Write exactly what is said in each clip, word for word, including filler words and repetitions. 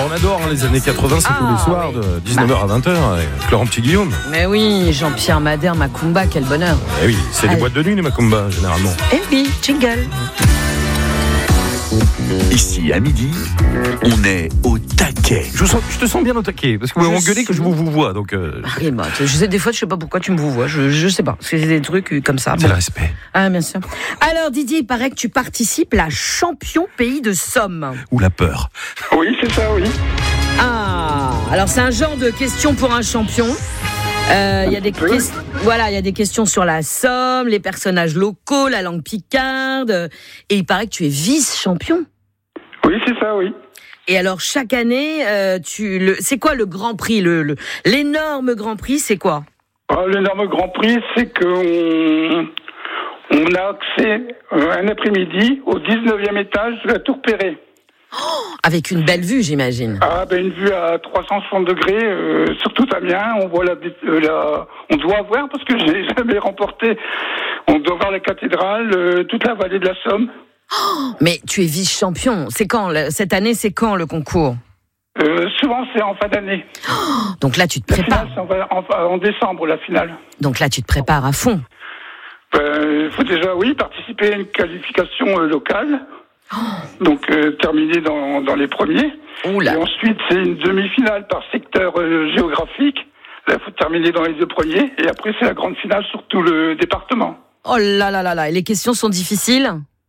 On adore hein, les années quatre-vingts, c'est ah, tous les soirs oui. de dix-neuf heures bah. à vingt heures avec Laurent Petit-Guillaume. Mais oui, Jean-Pierre Madère, Macumba, quel bonheur. Eh oui, c'est Allez. des boîtes de nuit les Macumba généralement. Eh oui, jingle. Ici, à midi, on est au taquet. Je, sens, je te sens bien au taquet, parce que vous m'engueulez que je vous vous vois. Donc euh... Marie, bah, je sais, des fois, je sais pas pourquoi tu me vous vois. Je, je sais pas. C'est des trucs comme ça. C'est bon. Le respect. Ah, bien sûr. Alors, Didier, il paraît que tu participes à champion pays de Somme. Ou la peur. Oui, c'est ça, oui. Ah, alors c'est un genre de question pour un champion. Il euh, y a des questions, voilà, il y a des questions sur la Somme, les personnages locaux, la langue picarde, et il paraît que tu es vice-champion. Oui, c'est ça, oui. Et alors chaque année, euh, tu, le, c'est quoi le Grand Prix, le, le, l'énorme Grand Prix, c'est quoi ? Ah, l'énorme Grand Prix, c'est qu'on on a accès un après-midi au dix-neuvième étage de la Tour Perret. Oh, avec une belle vue, j'imagine. Ah, ben une vue à trois cent soixante degrés, euh, sur tout Amiens. On voit la, euh, la, on doit voir parce que j'ai jamais remporté. On doit voir la cathédrale, euh, toute la vallée de la Somme. Oh, mais tu es vice-champion. C'est quand cette année? C'est quand le concours? euh, Souvent, c'est en fin d'année. Oh, donc là, tu te prépares. La finale, c'est en, en, en décembre, la finale. Donc là, tu te prépares à fond. Il ben, faut déjà, oui, participer à une qualification euh, locale. Oh. Donc euh, terminer dans, dans les premiers. Oula. Et ensuite c'est une demi-finale par secteur euh, géographique. Là il faut terminer dans les deux premiers. Et après c'est la grande finale sur tout le département. Oh là là là là. Et les questions sont difficiles?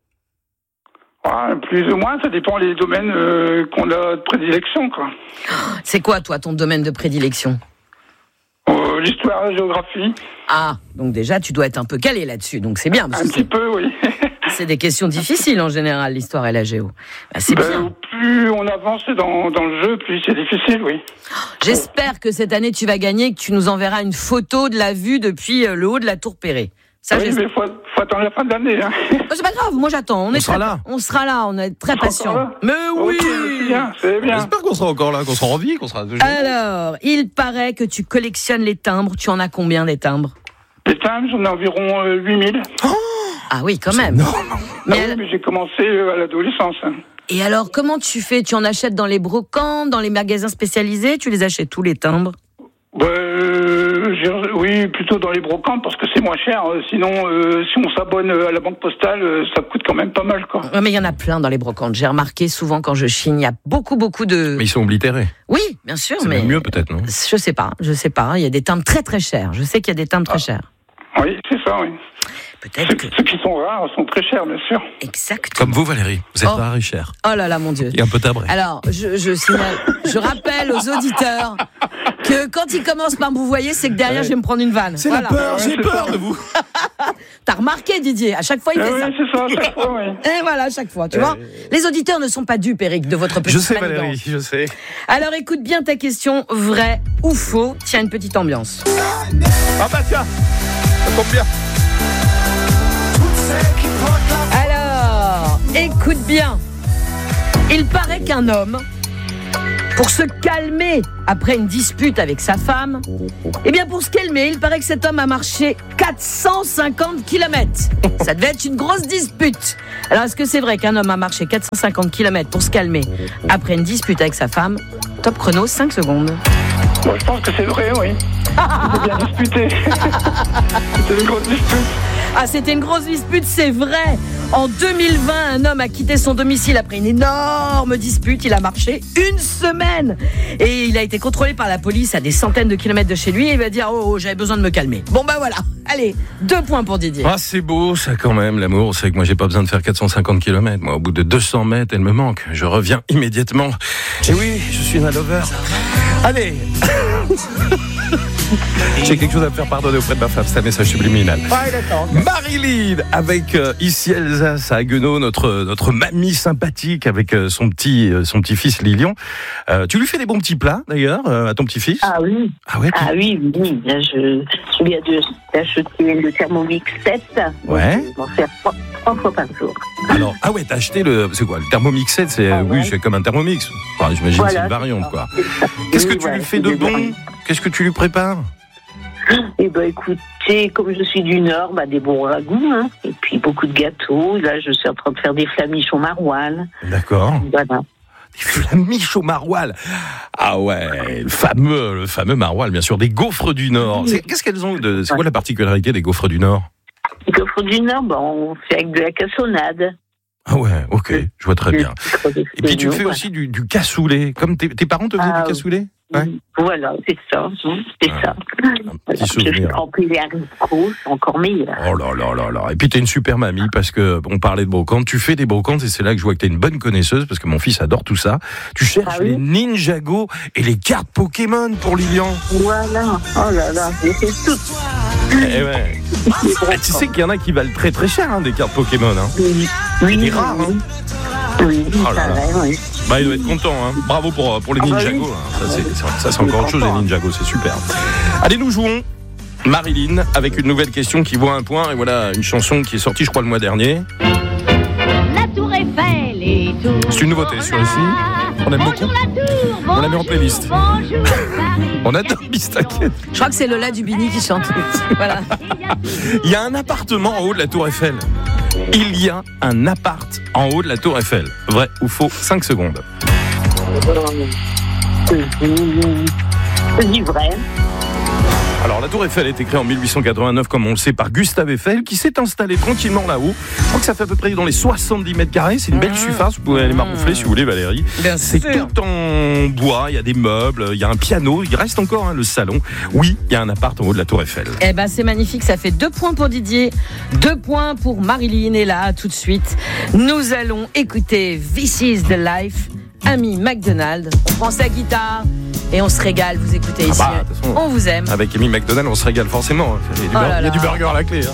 Ah, plus ou moins, ça dépend des domaines euh, qu'on a de prédilection, quoi. C'est quoi toi ton domaine de prédilection? euh, L'histoire, la géographie. Ah, donc déjà tu dois être un peu calé là-dessus, donc c'est bien. Parce un que petit c'est... peu, oui. C'est des questions difficiles en général, l'histoire et la géo. Bah, c'est ben, bien. Plus on avance dans, dans le jeu, plus c'est difficile, oui. J'espère que cette année tu vas gagner et que tu nous enverras une photo de la vue depuis le haut de la Tour Perret. Ça, oui, mais il faut, faut attendre la fin de l'année. Hein. C'est pas grave, moi j'attends. On, on est sera très, là. On sera là, on est très patients. Mais oui, okay, c'est bien, c'est bien. J'espère qu'on sera encore là, qu'on sera en vie, qu'on sera. Alors, il paraît que tu collectionnes les timbres. Tu en as combien des timbres? Les timbres, j'en ai environ euh, huit mille. Oh ah oui, quand même. Non. Mais, ah oui, mais j'ai commencé euh, à l'adolescence. Hein. Et alors, comment tu fais? Tu en achètes dans les brocantes, dans les magasins spécialisés? Tu les achètes tous les timbres? Bah, euh, oui, plutôt dans les brocantes parce que c'est moins cher. Sinon, euh, si on s'abonne à la banque postale, ça coûte quand même pas mal, quoi. Ouais, mais il y en a plein dans les brocantes. J'ai remarqué souvent quand je chine, il y a beaucoup, beaucoup de. Mais ils sont oblitérés. Oui, bien sûr, c'est mais même mieux peut-être, non? Je sais pas, je sais pas. Il y a des timbres très très chers. Je sais qu'il y a des timbres très chers. Oui, c'est ça, oui. Peut-être ceux, que... ceux qui sont rares sont très chers, bien sûr. Exactement. Comme vous, Valérie. Vous êtes oh. rare et cher. Oh là là, mon Dieu. Et un peu tabré. Alors, je, je signale, je rappelle aux auditeurs que quand ils commencent par me vous voyez, c'est que derrière, ouais. je vais me prendre une vanne. C'est voilà. la peur, j'ai peur de vous. T'as remarqué, Didier, à chaque fois, il fait oui, ça. Oui, c'est ça, à chaque fois, oui. Et voilà, à chaque fois, tu euh... vois. Les auditeurs ne sont pas dupes, Eric, de votre petite Je sais, manigance. Valérie, je sais. Alors, écoute bien ta question, vrai ou faux. Tiens, une petite ambiance. Ah bah tiens, ça tombe bien. Alors, écoute bien. Il paraît qu'un homme, pour se calmer après une dispute avec sa femme, eh bien pour se calmer, il paraît que cet homme a marché quatre cent cinquante kilomètres. Ça devait être une grosse dispute. Alors est-ce que c'est vrai qu'un homme a marché quatre cent cinquante kilomètres pour se calmer après une dispute avec sa femme? Top chrono, cinq secondes. Bon, je pense que c'est vrai, oui. C'était bien disputé. C'était une grosse dispute. Ah, c'était une grosse dispute, c'est vrai. En deux mille vingt, un homme a quitté son domicile après une énorme dispute. Il a marché une semaine. Et il a été contrôlé par la police à des centaines de kilomètres de chez lui. Et il va dire, oh, oh, j'avais besoin de me calmer. Bon, bah voilà. Allez, deux points pour Didier. Ah, c'est beau, ça, quand même, l'amour. C'est que moi, j'ai pas besoin de faire quatre cent cinquante kilomètres. Moi, au bout de deux cents mètres, elle me manque. Je reviens immédiatement. Et oui, je suis un lover. Allez. J'ai quelque chose à me faire pardonner auprès de ma femme, c'est un message subliminal. Ah, d'accord. Marilyn, avec euh, ici Alsace à Haguenau, notre, notre mamie sympathique avec euh, son, petit, euh, son petit-fils Lilian. Euh, tu lui fais des bons petits plats, d'ailleurs, euh, à ton petit-fils? Ah oui. Ah, ouais, ah oui, oui. Là, je, je viens de d'acheter le Thermomix sept. Ouais. Je vais m'en faire trois, trois fois par jour. Alors, ah ouais, t'as acheté le. C'est quoi? Le Thermomix sept, c'est. Ah, oui, ouais. C'est comme un Thermomix. Enfin, j'imagine voilà, c'est une variante, quoi. Qu'est-ce oui, que tu ouais, lui fais de bon? Qu'est-ce que tu lui prépares? Eh ben, écoutez, comme je suis du Nord, bah, des bons ragoûts, hein, et puis beaucoup de gâteaux. Là, je suis en train de faire des flamiches au maroilles. D'accord. Voilà. Des flamiches au maroilles. Ah ouais, le fameux, le fameux maroilles, bien sûr, des gaufres du Nord. C'est, qu'est-ce qu'elles ont de, c'est quoi la particularité des gaufres du Nord? Les gaufres du Nord, ben, on fait avec de la cassonade. Ah ouais, ok, je vois très bien. Et puis tu fais aussi du, du cassoulet. Comme tes, tes parents te faisaient ah, du cassoulet? Ouais. Voilà, c'est ça, c'est ah, ça. Un petit souvenir. En plus, les haricots, c'est encore meilleur. Oh là là là là. Et puis t'es une super mamie parce que on parlait de brocante. Tu fais des brocantes et c'est là que je vois que t'es une bonne connaisseuse parce que mon fils adore tout ça. Tu cherches ah, oui. les Ninjago et les cartes Pokémon pour Lilian. Voilà. Oh là là, j'ai fait tout. Eh ouais. Ah, tu sais qu'il y en a qui valent très très cher hein, des cartes Pokémon. Hein. Oui. Oui. Des rares. Hein. Oui, oh là là. Vrai, oui. Bah, il doit être content. Hein. Bravo pour, pour les ah Ninjago. Bah oui. hein. Ça, c'est, c'est, ça, c'est encore autre chose, les Ninjago. C'est super. Allez, nous jouons Marilyn avec une nouvelle question qui vaut un point. Et voilà, une chanson qui est sortie, je crois, le mois dernier. La Tour Eiffel et tout. C'est une nouveauté sur ici. On aime beaucoup. On la met en playlist. On adore Bistaquet. Je crois que c'est Lola Dubini qui chante. Voilà. Il y a un appartement en haut de la Tour Eiffel. Il y a un appart en haut de la Tour Eiffel. Vrai ou faux? cinq secondes. C'est du vrai. Alors, la Tour Eiffel a été créée en mille huit cent quatre-vingt-neuf, comme on le sait, par Gustave Eiffel, qui s'est installé tranquillement là-haut. Je crois que ça fait à peu près dans les soixante-dix mètres carrés. C'est une belle mmh. surface. Vous pouvez aller maroufler si vous voulez, Valérie. Bien c'est sûr. tout en bois. Il y a des meubles, il y a un piano. Il reste encore hein, le salon. Oui, il y a un appart en haut de la Tour Eiffel. Eh ben, c'est magnifique. Ça fait deux points pour Didier, deux points pour Marilyn. Et là, tout de suite, nous allons écouter This is the Life, Amy Macdonald. On prend sa guitare. Et on se régale, vous écoutez ici. Ah bah, façon, on vous aime. Avec Amy Macdonald, on se régale forcément. Il y a du, oh bur- il y a du burger à la clé. Hein.